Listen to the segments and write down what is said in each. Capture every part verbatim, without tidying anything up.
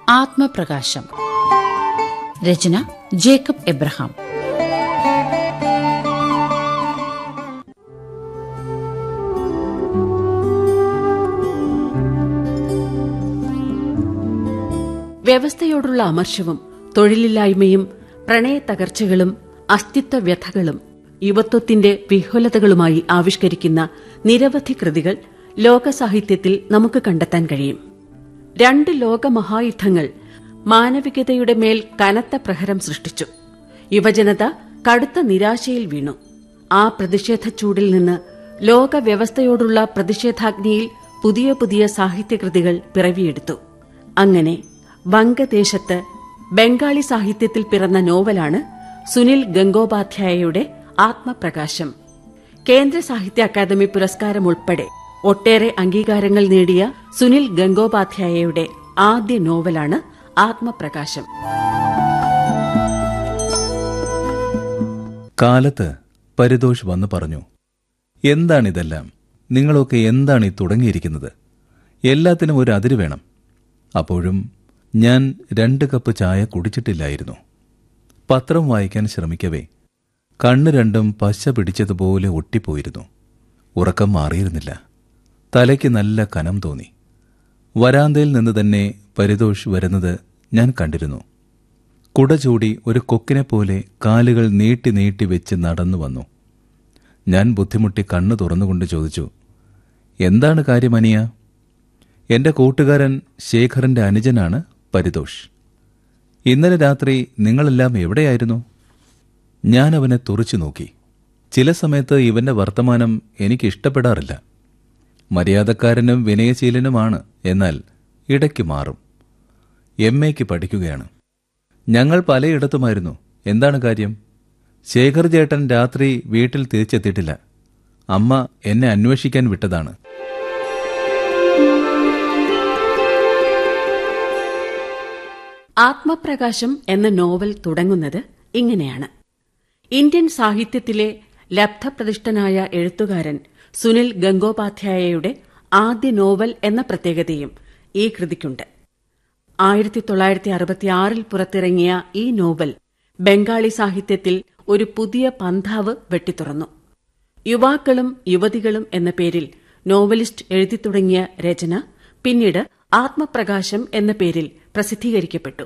ആത്മപ്രകാശം. രചന Jacob Abraham. വ്യവസ്ഥയോടുള്ള അമർഷവും തൊഴിലില്ലായ്മയും പ്രണയത്തകർച്ചകളും അസ്തിത്വ വ്യഥകളും യുവത്വത്തിന്റെ വിഹ്വലതകളുമായി ആവിഷ്കരിക്കുന്ന നിരവധി കൃതികൾ ലോകസാഹിത്യത്തിൽ നമുക്ക് കണ്ടെത്താൻ കഴിയും. രണ്ട് ലോകമഹായുദ്ധങ്ങൾ മാനവികതയുടെ മേൽ കനത്ത പ്രഹരം സൃഷ്ടിച്ചു. യുവജനത കടുത്ത നിരാശയിൽ വീണു. ആ പ്രതിഷേധ ചൂടിൽ നിന്ന് ലോകവ്യവസ്ഥയോടുള്ള പ്രതിഷേധാഗ്നിയിൽ പുതിയ പുതിയ സാഹിത്യകൃതികൾ പിറവിയെടുത്തു. അങ്ങനെ വംഗദേശത്ത് ബംഗാളി സാഹിത്യത്തിൽ പിറന്ന നോവലാണ് സുനിൽ ഗംഗോപാധ്യായയുടെ ആത്മപ്രകാശം. കേന്ദ്ര സാഹിത്യ അക്കാദമി പുരസ്കാരം ഉൾപ്പെടെ ഒട്ടേറെ അംഗീകാരങ്ങൾ നേടിയ സുനിൽ ഗംഗോപാധ്യായയുടെ ആദ്യ നോവലാണ് ആത്മപ്രകാശം. കാലത്ത് പരിതോഷ് വന്നു പറഞ്ഞു, എന്താണിതെല്ലാം? നിങ്ങളൊക്കെ എന്താണ് ഈ തുടങ്ങിയിരിക്കുന്നത്? എല്ലാത്തിനും ഒരു അതിര് വേണം. അപ്പോഴും ഞാൻ രണ്ട് കപ്പ് ചായ കുടിച്ചിട്ടില്ലായിരുന്നു. പത്രം വായിക്കാൻ ശ്രമിക്കവേ കണ്ണ് രണ്ടും പശ പിടിച്ചതുപോലെ ഒട്ടിപ്പോയിരുന്നു. ഉറക്കം മാറിയിരുന്നില്ല. തലയ്ക്ക് നല്ല കനം തോന്നി. വരാന്തയിൽ നിന്ന് തന്നെ പരിതോഷ് വരുന്നത് ഞാൻ കണ്ടിരുന്നു. കുട ചൂടി ഒരു കൊക്കിനെപ്പോലെ കാലുകൾ നീട്ടി നീട്ടി വെച്ച് നടന്നു വന്നു. ഞാൻ ബുദ്ധിമുട്ടി കണ്ണു തുറന്നുകൊണ്ട് ചോദിച്ചു, എന്താണ് കാര്യം അനിയ? എന്റെ കൂട്ടുകാരൻ ശേഖറിന്റെ അനുജനാണ് പരിതോഷ്. ഇന്നലെ രാത്രി നിങ്ങളെല്ലാം എവിടെയായിരുന്നു? ഞാൻ അവനെ തുറച്ചു നോക്കി. ചില സമയത്ത് ഇവന്റെ വർത്തമാനം എനിക്ക് ഇഷ്ടപ്പെടാറില്ല. മര്യാദക്കാരനും വിനയശീലനുമാണ്, എന്നാൽ ഇടയ്ക്ക് മാറും. എം എക്ക് പഠിക്കുകയാണ്. ഞങ്ങൾ പലയിടത്തുമായിരുന്നു. എന്താണ് കാര്യം? ശേഖർ ചേട്ടൻ രാത്രി വീട്ടിൽ തിരിച്ചെത്തിയിട്ടില്ല. അമ്മ എന്നെ അന്വേഷിക്കാൻ വിട്ടതാണ്. ആത്മപ്രകാശം എന്ന നോവൽ തുടങ്ങുന്നത് ഇങ്ങനെയാണ്. ഇന്ത്യൻ സാഹിത്യത്തിലെ ലബ്ധപ്രതിഷ്ഠനായ എഴുത്തുകാരൻ സുനിൽ ഗംഗോപാധ്യായയുടെ ആദ്യ നോവൽ എന്ന പ്രത്യേകതയും ഈ കൃതിക്കുണ്ട്. ആയിരത്തി തൊള്ളായിരത്തി അറുപത്തിയാറിൽ പുറത്തിറങ്ങിയ ഈ നോവൽ ബംഗാളി സാഹിത്യത്തിൽ ഒരു പുതിയ പന്ഥാവ് വെട്ടിത്തുറന്നു. യുവാക്കളും യുവതികളും എന്ന പേരിൽ നോവലിസ്റ്റ് എഴുതി തുടങ്ങിയ രചന പിന്നീട് ആത്മപ്രകാശം എന്ന പേരിൽ പ്രസിദ്ധീകരിക്കപ്പെട്ടു.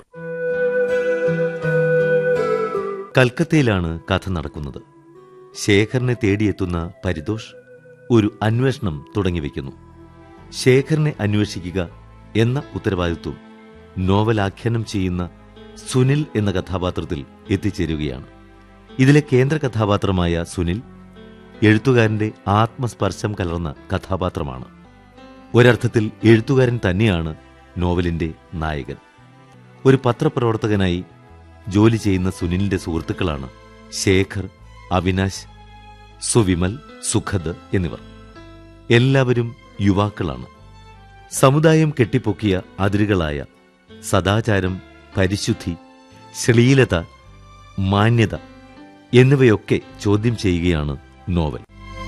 കൽക്കത്തയിലാണ് കഥ നടക്കുന്നത്. ശേഖറിനെ തേടിയെത്തുന്ന പരിതോഷ് ഒരു അന്വേഷണം തുടങ്ങിവെക്കുന്നു. ശേഖറിനെ അന്വേഷിക്കുക എന്ന ഉത്തരവാദിത്വം നോവലാഖ്യാനം ചെയ്യുന്ന സുനിൽ എന്ന കഥാപാത്രത്തിൽ എത്തിച്ചേരുകയാണ്. ഇതിലെ കേന്ദ്ര കഥാപാത്രമായ സുനിൽ എഴുത്തുകാരന്റെ ആത്മസ്പർശം കലർന്ന കഥാപാത്രമാണ്. ഒരർത്ഥത്തിൽ എഴുത്തുകാരൻ തന്നെയാണ് നോവലിന്റെ നായകൻ. ഒരു പത്രപ്രവർത്തകനായി ജോലി ചെയ്യുന്ന സുനിലിന്റെ സുഹൃത്തുക്കളാണ് ശേഖർ, അവിനാശ്, സുവിമൽ, സുഖദ് എന്നിവർ. എല്ലാവരും യുവാക്കളാണ്. സമുദായം കെട്ടിപ്പൊക്കിയ അതിരുകളായ സദാചാരം, പരിശുദ്ധി, ശ്ലീലത, മാന്യത എന്നിവയൊക്കെ ചോദ്യം ചെയ്യുകയാണ് നോവൽ.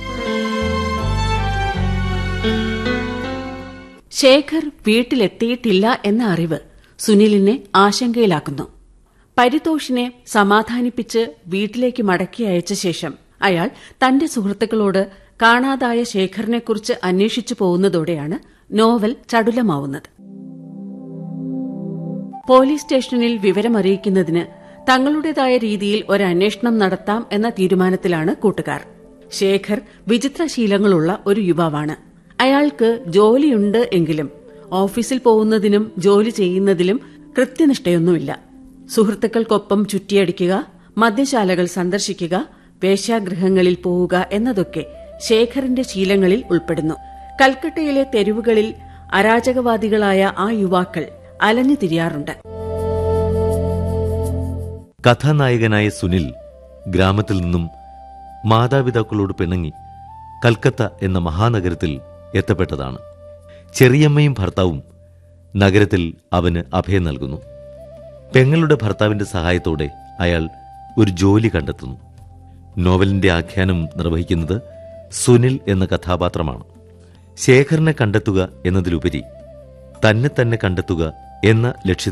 ശേഖർ വീട്ടിലെത്തിയിട്ടില്ല എന്ന അറിവ് സുനിലിനെ ആശങ്കയിലാക്കുന്നു. പരിതോഷിനെ സമാധാനിപ്പിച്ച് വീട്ടിലേക്ക് മടക്കി അയച്ച ശേഷം അയാൾ തന്റെ സുഹൃത്തുക്കളോട് കാണാതായ ശേഖറിനെക്കുറിച്ച് അന്വേഷിച്ചു പോകുന്നതോടെയാണ് നോവൽ ചടുലമാവുന്നത്. പോലീസ് സ്റ്റേഷനിൽ വിവരമറിയിക്കുന്നതിന് തങ്ങളുടേതായ രീതിയിൽ ഒരു അന്വേഷണം നടത്താം എന്ന തീരുമാനത്തിലാണ് കൂട്ടുകാർ. ശേഖർ വിചിത്രശീലങ്ങളുള്ള ഒരു യുവാവാണ്. അയാൾക്ക് ജോലിയുണ്ട് എങ്കിലും ഓഫീസിൽ പോകുന്നതിനും ജോലി ചെയ്യുന്നതിലും കൃത്യനിഷ്ഠയൊന്നുമില്ല. സുഹൃത്തുക്കൾക്കൊപ്പം ചുറ്റിയടിക്കുക, മദ്യശാലകൾ സന്ദർശിക്കുക, വേശ്യാഗൃഹങ്ങളിൽ പോവുക എന്നതൊക്കെ ശേഖറിന്റെ ശീലങ്ങളിൽ ഉൾപ്പെടുന്നു. കൽക്കട്ടയിലെ തെരുവുകളിൽ അരാജകവാദികളായ ആ യുവാക്കൾ അലഞ്ഞു തിരിയാറുണ്ട്. കഥാനായകനായ സുനിൽ ഗ്രാമത്തിൽ നിന്നും മാതാപിതാക്കളോട് പിണങ്ങി കൽക്കത്ത എന്ന മഹാനഗരത്തിൽ എത്തപ്പെട്ടതാണ്. ചെറിയമ്മയും ഭർത്താവും നഗരത്തിൽ അവന് അഭയം നൽകുന്നു. പെങ്ങളുടെ ഭർത്താവിന്റെ സഹായത്തോടെ അയാൾ ഒരു ജോലി കണ്ടെത്തുന്നു. നോവലിന്റെ ആഖ്യാനം നിർവഹിക്കുന്നത് സുനിൽ എന്ന കഥാപാത്രമാണ്. ശേഖറിനെ കണ്ടെത്തുക എന്നതിലുപരി തന്നെ തന്നെ കണ്ടെത്തുക എന്ന ലക്ഷ്യത്തിൽ